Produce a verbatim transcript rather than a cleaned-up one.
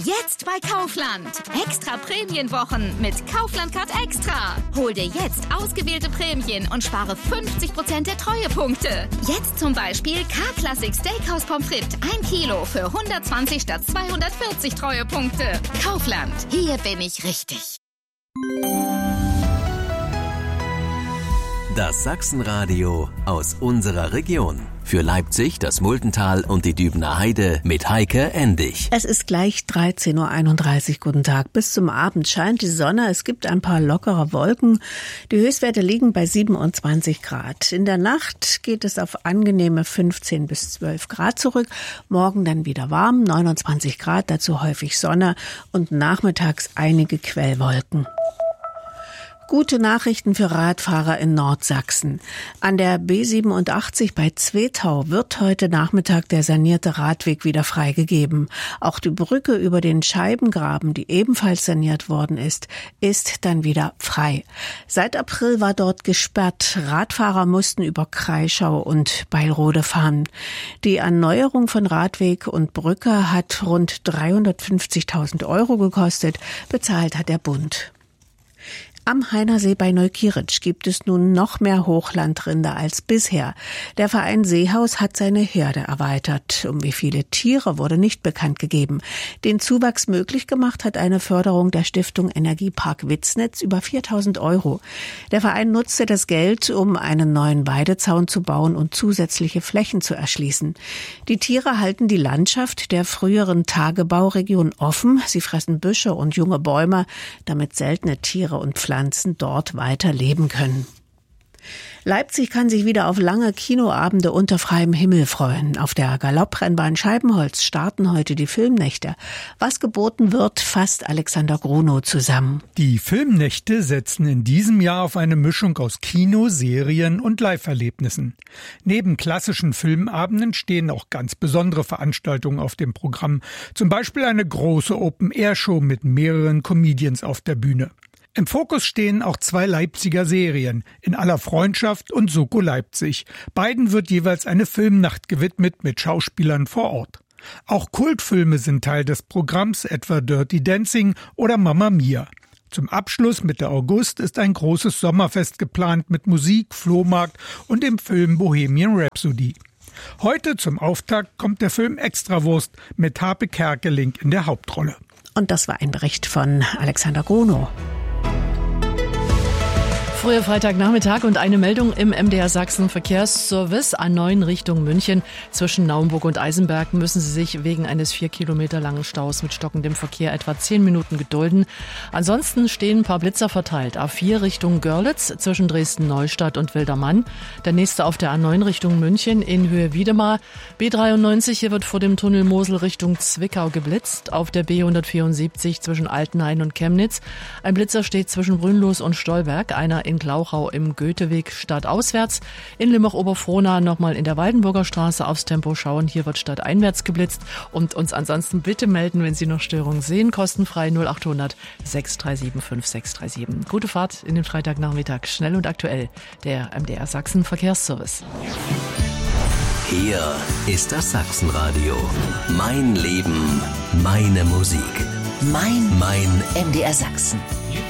Jetzt bei Kaufland. Extra Prämienwochen mit Kaufland Card Extra. Hol dir jetzt ausgewählte Prämien und spare fünfzig Prozent der Treuepunkte. Jetzt zum Beispiel K-Classic Steakhouse Pommes frites ein Kilo für hundertzwanzig statt zweihundertvierzig Treuepunkte. Kaufland. Hier bin ich richtig. Das Sachsenradio aus unserer Region. Für Leipzig, das Muldental und die Dübener Heide mit Heike Endig. Es ist gleich dreizehn Uhr einunddreißig. Guten Tag. Bis zum Abend scheint die Sonne. Es gibt ein paar lockere Wolken. Die Höchstwerte liegen bei siebenundzwanzig Grad. In der Nacht geht es auf angenehme fünfzehn bis zwölf Grad zurück. Morgen dann wieder warm, neunundzwanzig Grad, dazu häufig Sonne und nachmittags einige Quellwolken. Gute Nachrichten für Radfahrer in Nordsachsen. An der B siebenundachtzig bei Zwetau wird heute Nachmittag der sanierte Radweg wieder freigegeben. Auch die Brücke über den Scheibengraben, die ebenfalls saniert worden ist, ist dann wieder frei. Seit April war dort gesperrt. Radfahrer mussten über Kreischau und Beilrode fahren. Die Erneuerung von Radweg und Brücke hat rund dreihundertfünfzigtausend Euro gekostet. Bezahlt hat der Bund. Am Heinersee bei Neukirch gibt es nun noch mehr Hochlandrinder als bisher. Der Verein Seehaus hat seine Herde erweitert. Um wie viele Tiere wurde nicht bekannt gegeben. Den Zuwachs möglich gemacht hat eine Förderung der Stiftung Energiepark Witznitz über viertausend Euro. Der Verein nutzte das Geld, um einen neuen Weidezaun zu bauen und zusätzliche Flächen zu erschließen. Die Tiere halten die Landschaft der früheren Tagebauregion offen. Sie fressen Büsche und junge Bäume, damit seltene Tiere und Pflanzen Pflanzen dort weiter leben können. Leipzig kann sich wieder auf lange Kinoabende unter freiem Himmel freuen. Auf der Galopprennbahn Scheibenholz starten heute die Filmnächte. Was geboten wird, fasst Alexander Grunow zusammen. Die Filmnächte setzen in diesem Jahr auf eine Mischung aus Kino, Serien und Live-Erlebnissen. Neben klassischen Filmabenden stehen auch ganz besondere Veranstaltungen auf dem Programm. Zum Beispiel eine große Open-Air-Show mit mehreren Comedians auf der Bühne. Im Fokus stehen auch zwei Leipziger Serien, In aller Freundschaft und Soko Leipzig. Beiden wird jeweils eine Filmnacht gewidmet mit Schauspielern vor Ort. Auch Kultfilme sind Teil des Programms, etwa Dirty Dancing oder Mamma Mia. Zum Abschluss Mitte August ist ein großes Sommerfest geplant mit Musik, Flohmarkt und dem Film Bohemian Rhapsody. Heute zum Auftakt kommt der Film Extrawurst mit Harpe Kerkeling in der Hauptrolle. Und das war ein Bericht von Alexander Grunow. Früher Freitagnachmittag und eine Meldung im M D R Sachsen Verkehrsservice A neun Richtung München. Zwischen Naumburg und Eisenberg müssen Sie sich wegen eines vier Kilometer langen Staus mit stockendem Verkehr etwa zehn Minuten gedulden. Ansonsten stehen ein paar Blitzer verteilt. A vier Richtung Görlitz zwischen Dresden-Neustadt und Wildermann. Der nächste auf der A neun Richtung München in Höhe Wiedemar. B dreiundneunzig, hier wird vor dem Tunnel Mosel Richtung Zwickau geblitzt. Auf der B hundertvierundsiebzig zwischen Altenhain und Chemnitz. Ein Blitzer steht zwischen Brünnlos und Stolberg. Einer in Glauchau im Goetheweg stadtauswärts. In Limbach-Oberfrohna nochmal in der Waldenburger Straße aufs Tempo schauen. Hier wird stadteinwärts geblitzt. Und uns ansonsten bitte melden, wenn Sie noch Störungen sehen. Kostenfrei null acht hundert sechs drei sieben fünf sechs drei sieben. Gute Fahrt in den Freitagnachmittag. Schnell und aktuell. Der M D R Sachsen Verkehrsservice. Hier ist das Sachsenradio. Mein Leben, meine Musik. Mein, mein M D R Sachsen.